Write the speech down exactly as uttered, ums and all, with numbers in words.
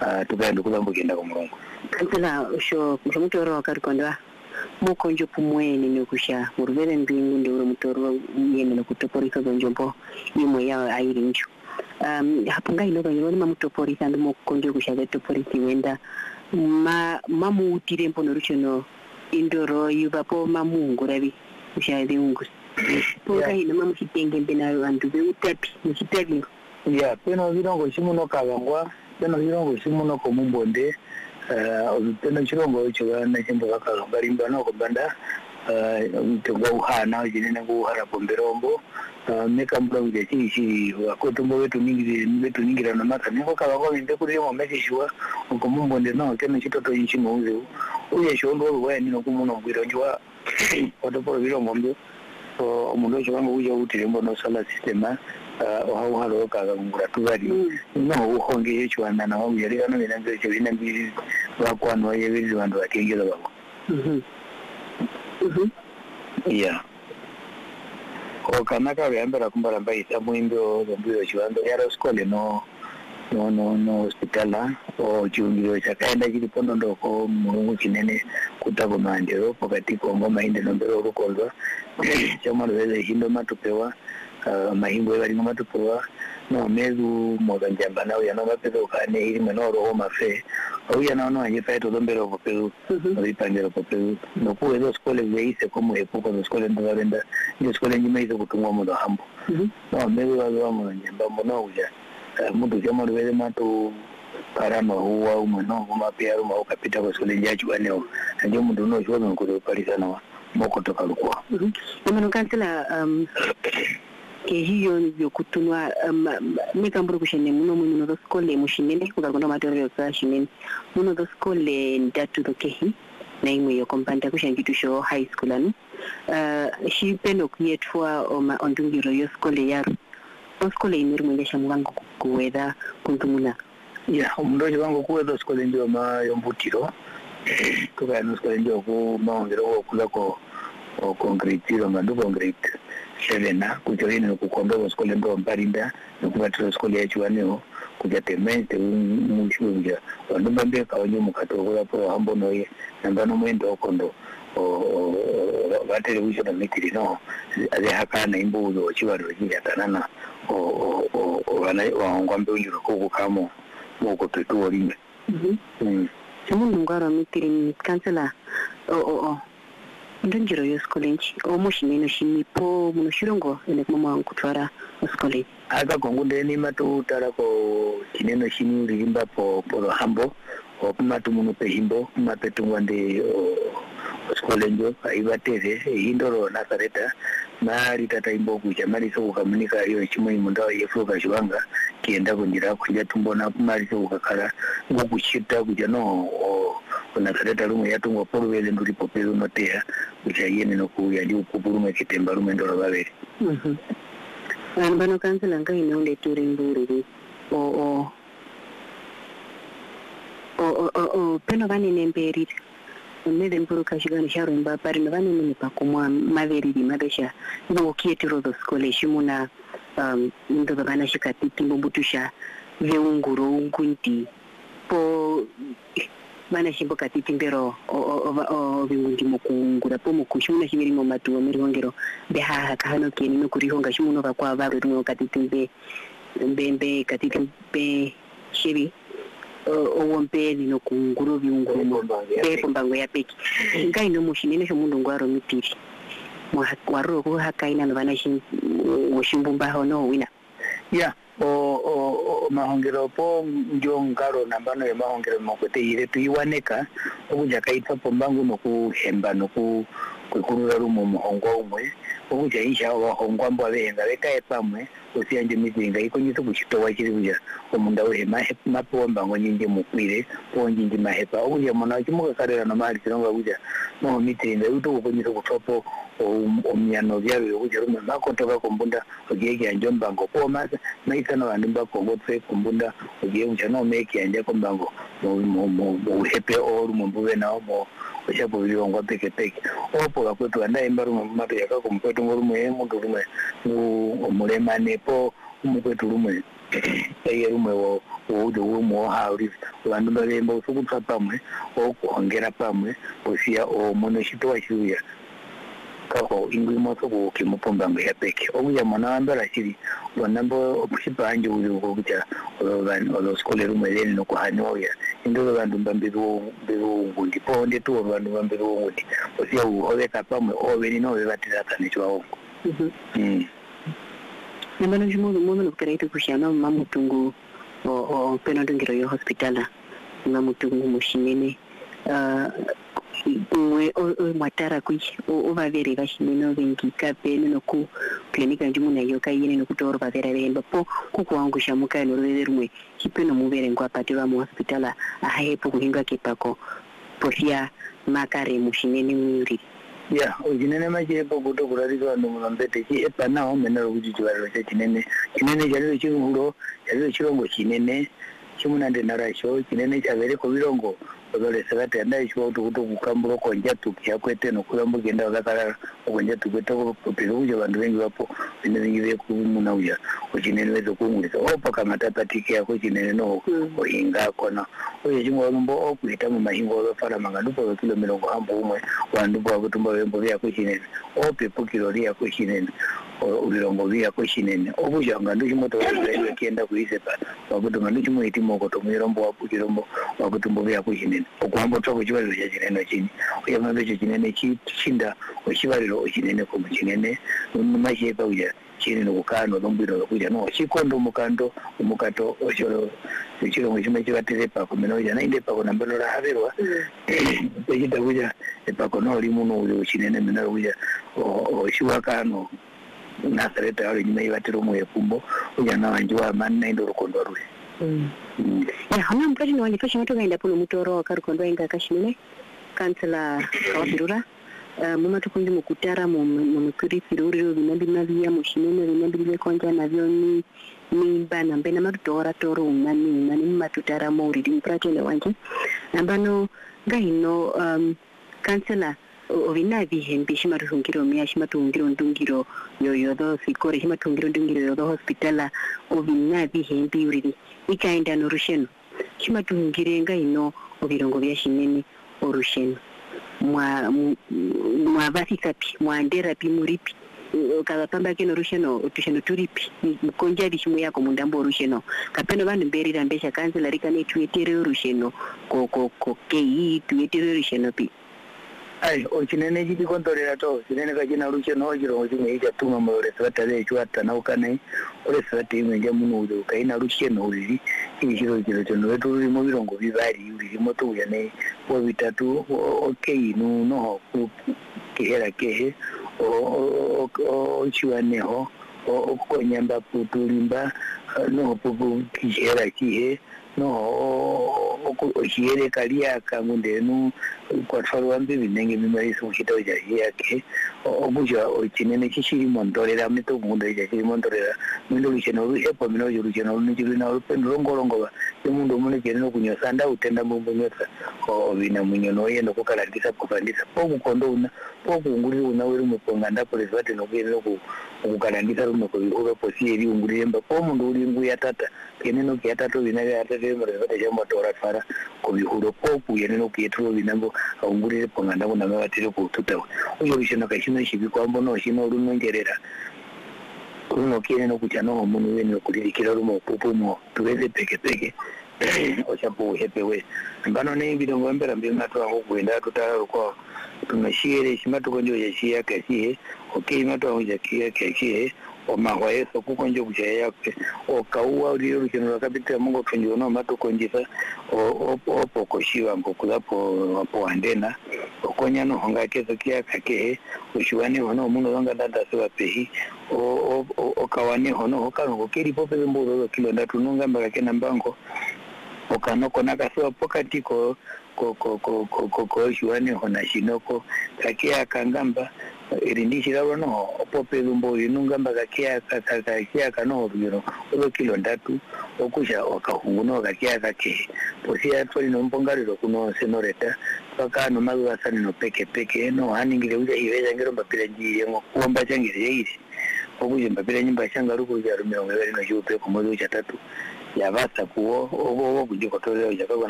tukaenda kuzambukenda kwa Mulungu. Kansela usho mutoro wakarikonda mukonjo pumweni nokusha muruvere mbingu ndeuro mutoro yene nokutoporika gonjombo imwe yawo airi ncho. Um, hapo ngai no banyoni mamutoporika ndo mukonjo kusha toporiki wenda ma mamuutire mpono ruchono indoro yubapo mamungurabi kusha deungu. Poka ino mamuchitenge mbena vantu beutapi muchitabi. Ya peno virongo chimuno kavangwa peno virongo chimuno komumbonde uh peno chirongo chivana chimbo vakalonga rimba noko banda uh mtongo uhana jinene kuhara pomberombo uh meka mbula uja chichi wakotombo wetu ningi wetu ningira na maka niko kavangwa minde kuri mo mekishwa komumbonde no keno chitoto inchimo uze uye shondo wa nino kumuno mbiro njwa watoporo virongo mbo so mundo chiwango uja utirembo no sala systema uh halo kaga ngura tubari no uhonge chwana na wabu yari ano binanze cyo binambiri bakwanwa yebiri bantu bakengeza bako mhm mhm yeah o kanaka yambera kumbara mbai samuimbo zombiro chwando yaro skole no no no no hospitala o chungiro chakaenda chiri pondo ndoko mulungu chinene kutako mandero pokati ko ngoma inde nombero rukolwa chamano veze hindo matupewa Uh, mahimbo bari mu matupuwa no mezu mozanjamba nawe yanoma pedo kane iri meno roho mafe au yana no anye faito dombero ko pedo ari pangero ko pedo no puwe do skole veise como epoca do skole ndo venda ni skole ni meizo kutumwa mu do hambo no mezu wa mu njamba mono uja mudu jama do vele mato karama huwa umeno kuma pia ruma ukapita kwa skole njachu aneo ndio mudu no jwa ngo ko parisa na moko toka lukwa mm kansela um ke hiyo ndio kutunwa um, nikamburu kushene muno muno do skole mushinene kugaruka material ka shinene muno do skole ndatu do kehi na imwe yo kompanda kushangitu sho high school anu uh shi peno kuyetwa oma ondungiro yo skole yaro o skole imiri mwendesha mwangu kuweda kuntumuna ya mundoje wangu kuweda skole ndio ma yombutiro tukana skole ndio ku maongero kula ko o concrete ro mandu concrete sevena kujoina kukomba skole ndo mbarinda nokubatira skole ya chwaneo kujatemente mushuja wandumba mbeka wanyu mukatokola pro hambo noye nambano mwendo okondo o batele wisho na mitiri no ade hakana imbuzo chibaro jira tanana o o wana wangwambe unjuro kokukamo moko tetuo limbe mhm semundu ngara mitiri kansela o o o ndonjiro yo skolenchi o mushineno shimipo muno shirongo ene mama kutwara skole aka kongunde ni matu tarako kineno shimi rimba po po hambo o matu muno pe himbo mapetu ngande skolenjo aibateze hindoro nasareta mari tata imbo kuja mari so kamanika yo chimwe munda yefuka shwanga kienda kunjira kunja tumbona mari so kakala ngokuchita kuja no kuna kareta rumo yatungo porwele nduri popelo notea kuja yene no kuya ndi ukupurume kitemba rumo ndoro babere mhm ambano kansela ngai no nde turimburi o o o o o peno vani nemberi nede mpuru kashigani sharo mba pari no vani ni pakumwa maveri di mabesha ngo kietiro do skole shimuna um ndo bana shikatiti mbumbutusha veunguro ungunti po mana shimbo katiti mbero o o o vingundi mukungura po mukushuna shibiri mo matu omeri hongero beha kahano keni no kurihonga shimuno bakwa babe rumo katiti mbe mbe katiti mbe shibi o wompe ni no kunguro viunguro mo be pombango ya peki ngai no mushinene shomundo ngwaro mitiri mo hakwaro ko hakaina no bana shin washimbumba hono wina ya o o mahongero po njo ngaro nambano ya mahongero mokote ire tuiwaneka okuja kaita pombangu no kuhemba no ku kukurura rumo muhongo umwe okuja insha wa hongwambo abenga bekae pamwe osiyanje mizinga ikonyito kuchitowa chiri kuja omunda we mahe mapomba ngonyinje mukwire ponjinje mahepa okuja mona chimuka karera no mali kironga kuja no mitinga uto konyito kutopo omnyano byawe okuja rumo makontoka kombunda ogege anjombango pomasa maikana bandimba kongotse kombunda ogege kuja no meki anje kombango mo mo hepe oru mbuwe na mo oshapo bilongo peke peke opo bakwetu anda embaru mu mato yakako mkwetu ngorumo ye mundu rumwe umulema nepo umukwetu rumwe eyerumwe wo udo wo hauri vandu bavemba usukutsa pamwe okuongera pamwe osia o monoshito washuya kako ingwi moto ko kimupomba ngya peke obuya mwana ambara chiri wanambo opushipanje uri ukuja olovanhu oloskole rumwe leni nokuhanoya indolo vandu mbambiru biru ngundi ponde tu vandu mbambiru ngundi osia uhoveka pamwe oveni no vevatira nechwawo mhm mm nambano jumudu mudu nokutaraita kushana mamutungu o o penodungiro yo hospitala mamutungu mushinene uh mwe o matara ku o vavere vashimeno vengika pene noku klinika njumuna yo kayene nokutoro vavera vemba po kukuangusha muka no rwere rumwe chipeno muvere ngwa patira mu hospitala ahepo kuhinga kipako posia makare mushinene muri ya ojinene machirepo kuto kurarika vanhu mambete chi epa nawo mena rokuti chivariro chechinene chinene chariro chiruhuro chariro chirongo chinene chimunande narasho chinene chavereko virongo odolesa kati andaishwa kuti kuto kukamburo konja tukia kwete nokurambo kenda vakarara konja tukwete kupira kuja vanhu vengi vapo vine vengi vekumuna uja ochinene vezokungurisa opa kamatapatiki yako chinene no ohinga kona uye chimwe varumbo okuita mumahingo ovafara mangadupo vakilo mirongo hambo umwe vandupo vakutumba vembo vyako chinene opepo kirori yako chinene ulirongo vyako chinene okuja ngandu chimoto vakuenda kienda kuise pa vakuto ngandu chimoiti mokoto mwirombo wapo chirombo vakutumbo vyako chinene okuhamba tsoko chivariro chachinene chini uye mavecho chinene chichinda ochivariro chinene komu chinene machepa uja chini nokukano lombiro lokuja no chikondo mukando umukato ochoro chirongo chimwe chivaterepa kumeno uja nainde pako nambano rahaverwa pechita kuja epako no limuno uli chinene mena kuja ochiwakano nasareta yale nyuma ivatero mu yekumbo uja na wanjwa manna indo rukondo rwe mm ya hamna mpati no walifa chimoto kaenda puno mutoro karukondo inga kashimine kansela kawabirura mama tukundi mukutara mu mukuri firuri binambi navia mushinene binambi lekonja navyo ni nimba nambe na matora toro unani nani matutara mo uri mpratele wanje nambano gaino um kansela ovina vihembi shimatungiro mia shimatungiro ndungiro yoyo do sikore shimatungiro ndungiro yodo hospitala ovina vihembi uri ikaenda no rusheno shimatungire ngaino obirongo bya shinene orusheno mwa mwa vasikapi mwa ndera pi muripi kaza pamba keno rusheno tusheno turipi konja bishimwe yako mundambo rusheno kapeno vanhu mberira mbesha kansela rikane tuetere rusheno ko ko ko kei tuetere rusheno pi ai ochinene chiti kontorera to chinene kachina rusheno ochiro chimwe chatuma mure satale chwata na ukane ore satale nje munudo kaina rusheno uri ichiro chiro chono wetu uri mu birongo bivari uri moto uyane po bitatu okay no no kihera kehe o o chiwaneho o konyamba putulimba no pupu kihera kihe no ochiere kalia kamundenu kwatfarwa mbibi nenge mimariso kuchita uja yake obuja ochinene chichiri mondorera mito mundo ija chiri mondorera mindo lucheno ruhepo mino lucheno luchiri na rupendo longorongo yomundo mune cheno kunyosanda utenda mumbo nyotsa ovina munyono yendo kukalandisa kufandisa poku kondo una poku nguri una uri muponga ndapo resvate nokuenda ku kukalandisa rume kubihuro posieri unguri emba po mundu uri nguya tata keneno kiyatato vina yatate resvate jamotora fara kubihuro poku yeneno kiyetro vinambo aungurire ponganda kuna mavatire kututawe uyo rusheno kashino shibikwa mbono shino runongerera runo kiene kucha no munhu wenu kulirikira rumo pupumo tuweze peke peke ochapo hepewe mbano ne bidongo mbera mbina to akukwenda tutara kwa tunashiere shimatuko njo yashia kasihe okay mato hujakia kasihe omahwa yeso kukonjo kuchaya yake okauwa uri rusheno rakapita mungo tunjo no matuko njisa opo koshiwa ngokulapo apo andena okonya no honga kezo kia kake ushiwane hono mungu wanga dada sewa pehi o okawane hono okano kokeri pope mburo kilo ndatu nunga mbaka kena mbango okanoko nakasewa pokati ko ko ko ko ko ko ushiwane hona shinoko kake akangamba irindishira no pope lumbo inunga mbaka kia kaka kia kano biro olo kilo ndatu okusha okahunguno kakia kake posia twali no mpongariro kuno senoreta paka no magasa no peke peke no haningire uja iweza ngiro mbapira njiye ngo kuomba changire yisi okuyimba bila nyumba shanga luku ya rumio ngere no yupe ku mwezi wa tatu ya basa kuo obo obo kujikotoleo yakabona